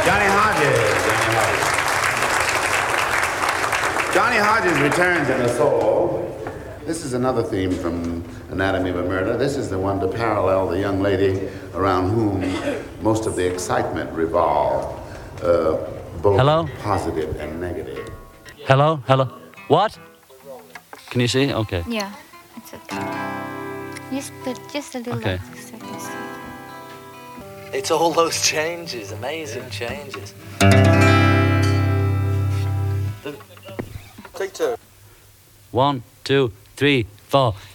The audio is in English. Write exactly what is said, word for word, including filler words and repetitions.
Johnny Hodges. Johnny Hodges. Johnny Hodges returns in a solo. This is another theme from Anatomy of a Murder. This is the one to parallel the young lady around whom most of the excitement revolved, uh, both Hello? positive and negative. Hello? Hello? What? Can you see? Okay. Yeah, it's okay. Just, but just a little Okay. like so I can see. It's all those changes, amazing changes. Take two. One, two, three, four.